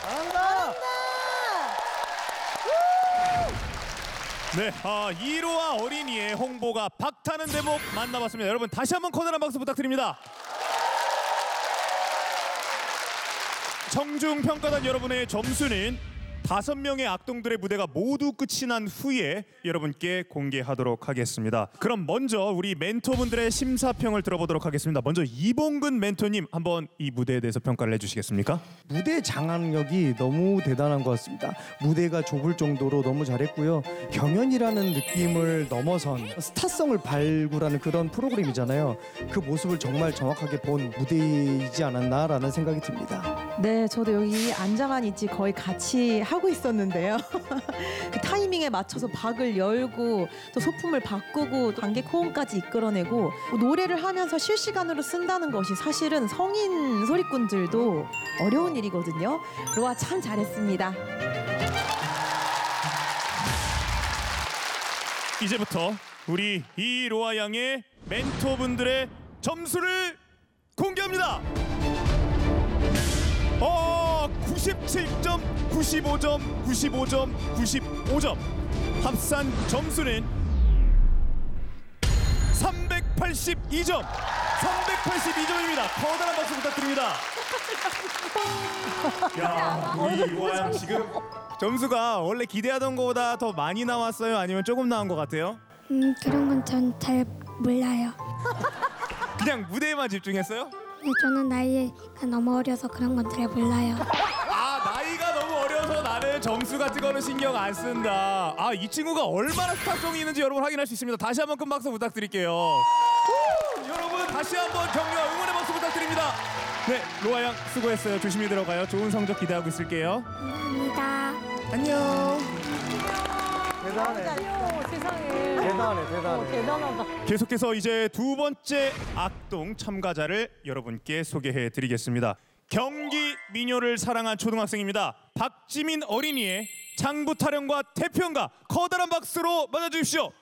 잘한다. 네, 이로와 어린이의 홍보가 박타는 대목 만나봤습니다. 여러분 다시 한번 커다란 박수 부탁드립니다. 청중평가단 여러분의 점수는 5명의 악동들의 무대가 모두 끝이 난 후에 여러분께 공개하도록 하겠습니다. 그럼 먼저 우리 멘토분들의 심사평을 들어보도록 하겠습니다. 먼저 이봉근 멘토님 한번 이 무대에 대해서 평가를 해주시겠습니까? 무대 장악력이 너무 대단한 것 같습니다. 무대가 좁을 정도로 너무 잘했고요. 경연이라는 느낌을 넘어선 스타성을 발굴하는 그런 프로그램이잖아요. 그 모습을 정말 정확하게 본 무대이지 않았나라는 생각이 듭니다. 네, 저도 여기 앉아만 있지 거의 같이 하고 있었는데요. 그 타이밍에 맞춰서 박을 열고 또 소품을 바꾸고 관객 호응까지 이끌어내고 노래를 하면서 실시간으로 쓴다는 것이 사실은 성인 소리꾼들도 어려운 일이거든요. 로아 참 잘했습니다. 이제부터 우리 이로아 양의 멘토분들의 점수를 공개합니다. 97점, 95점, 95점, 95점. 합산 점수는 382점. 382점입니다. 커다란 박수 부탁드립니다. 야, 우리 이로아 양 지금 점수가 원래 기대하던 것보다 더 많이 나왔어요? 아니면 조금 나온 것 같아요? 그런 건 전 잘 몰라요. 그냥 무대에만 집중했어요? 네, 저는 나이가 너무 어려서 그런 건 잘 몰라요. 아, 나이가 너무 어려서 나는 점수 같은 거는 신경 안 쓴다. 아, 이 친구가 얼마나 스타성이 있는지 여러분 확인할 수 있습니다. 다시 한번 큰 박수 부탁드릴게요. 여러분 다시 한번 격려 응원의 박수 부탁드립니다. 네, 로아 양 수고했어요. 조심히 들어가요. 좋은 성적 기대하고 있을게요. 감사합니다. 안녕. 대단해. 대단해. 계속해서 이제 두 번째 악동 참가자를 여러분께 소개해 드리겠습니다. 경기 민요를 사랑한 초등학생입니다. 박지민 어린이의 장부 타령과 태평가 커다란 박수로 맞아주십시오.